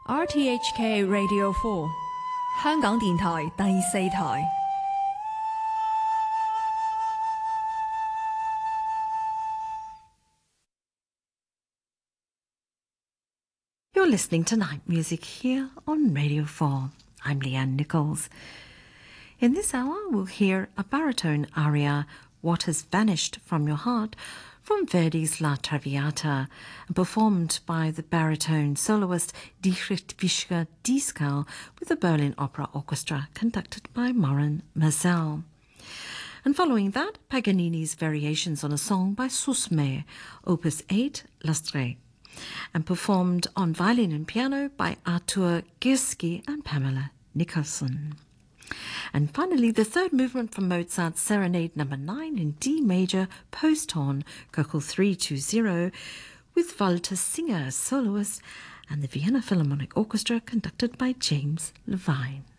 RTHK Radio 4香港電台第四台 You're listening to Night Music here on Radio 4. I'm Leanne Nichols. In this hour, we'll hear a baritone aria, What Has Vanished From Your Heart, from Verdi's La Traviata, performed by the baritone soloist Dietrich Fischer-Dieskau with the Berlin Opera Orchestra, conducted by Morin Mazel. And following that, Paganini's Variations on a Song by Susme, Opus 8, L'Astrée, and performed on violin and piano by Artur Gierski and Pamela Nicholson. And finally, the third movement from Mozart's Serenade No. 9 in D major, post-tone, Köchel 320, with Walter Singer as soloist and the Vienna Philharmonic Orchestra conducted by James Levine.